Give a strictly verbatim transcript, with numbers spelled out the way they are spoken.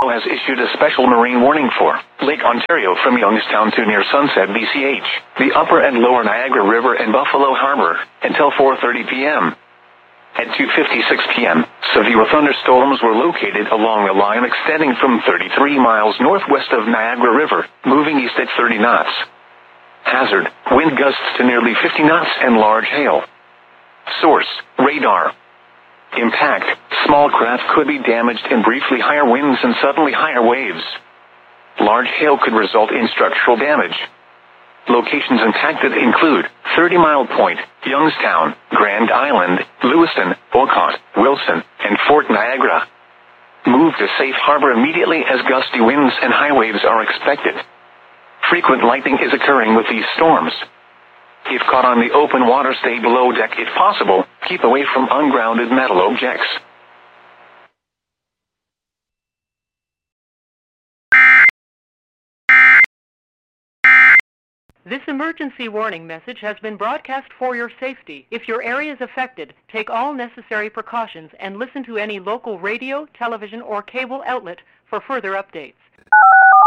Toronto has issued a special marine warning for Lake Ontario from Youngstown to near Sunset B C H, the upper and lower Niagara River and Buffalo Harbor, until four thirty p.m. At two fifty-six p.m., severe thunderstorms were located along a line extending from thirty-three miles northwest of Niagara River, moving east at thirty knots. Hazard, wind gusts to nearly fifty knots and large hail. Source, radar. Impact, small craft could be damaged in briefly higher winds and suddenly higher waves. Large hail could result in structural damage. Locations impacted include thirty Mile Point, Youngstown, Grand Island, Lewiston, Olcott, Wilson, and Fort Niagara. Move to safe harbor immediately as gusty winds and high waves are expected. Frequent lightning is occurring with these storms. If caught on the open water, stay below deck if possible. Keep away from ungrounded metal objects. This emergency warning message has been broadcast for your safety. If your area is affected, take all necessary precautions and listen to any local radio, television, or cable outlet for further updates.